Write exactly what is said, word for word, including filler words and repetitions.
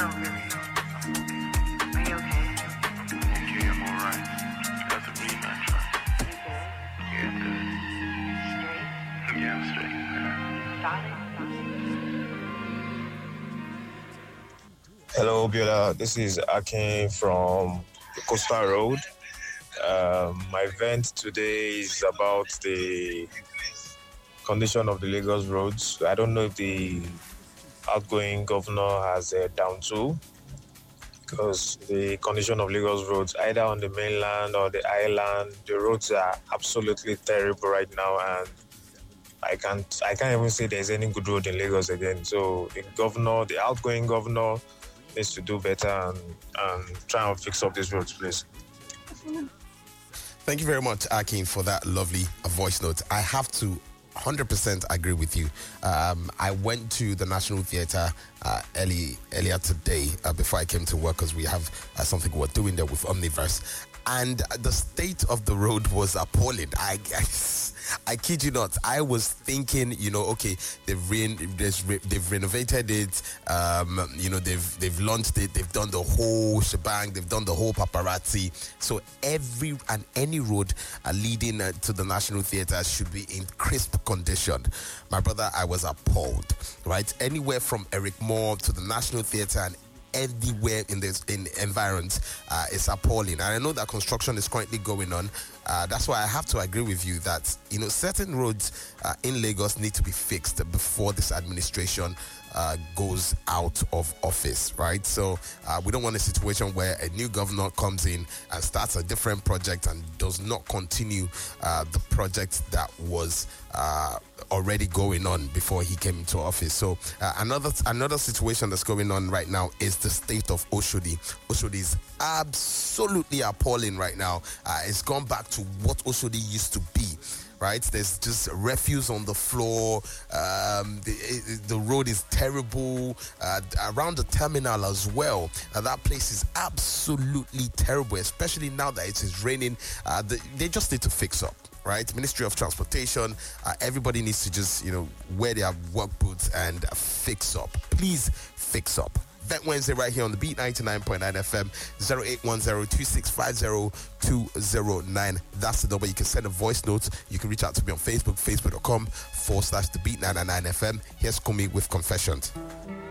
No, really. Are you okay? Okay, I'm alright. That's a really nice track. You good? Yeah, I'm good. Straight? Yeah, I'm straight. Darling? Hello, Biola. This is Akin from the Coastal Road. Um, my event today is about the condition of the Lagos roads. I don't know if the outgoing governor has a down tool, because the condition of Lagos roads, either on the mainland or the island, the roads are absolutely terrible right now, and I can't I can't even say there's any good road in Lagos again. So the governor, the outgoing governor, needs to do better and, and try and fix up these roads, please. Thank you very much, Akin, for that lovely uh, voice note. I have to one hundred percent agree with you. Um, I went to the National Theatre uh, early earlier today uh, before I came to work, because we have uh, something we're doing there with Omniverse. And the state of the road was appalling. I guess, I kid you not. I was thinking, you know, okay, they've re- they've renovated it. Um, you know, they've they've launched it. They've done the whole shebang. They've done the whole paparazzi. So every and any road uh, leading uh, to the National Theatre should be in crisp condition. My brother, I was appalled. Right, anywhere from Eric Moore to the National Theatre and everywhere in this in environs uh, is appalling. And I know that construction is currently going on. Uh, that's why I have to agree with you that, you know, certain roads uh, in Lagos need to be fixed before this administration uh, goes out of office, right? So uh, we don't want a situation where a new governor comes in and starts a different project and does not continue uh, the project that was uh, already going on before he came into office. So uh, another another situation that's going on right now is the state of Oshodi. Oshodi is absolutely appalling right now. Uh, it's gone back to what Oshodi used to be. Right, there's just refuse on the floor. Um, the, the road is terrible. Uh, around the terminal as well. Uh, that place is absolutely terrible, especially now that it is raining. Uh, the, they just need to fix up. Right, Ministry of Transportation. Uh, everybody needs to just, you know, wear their work boots and fix up. Please fix up. That Wednesday right here on the Beat ninety-nine point nine F M, zero eight one zero two six five zero two zero nine. That's the number. You can send a voice note. You can reach out to me on Facebook, facebook.com forward slash the Beat nine ninety-nine F M. Here's Kumi with Confessions.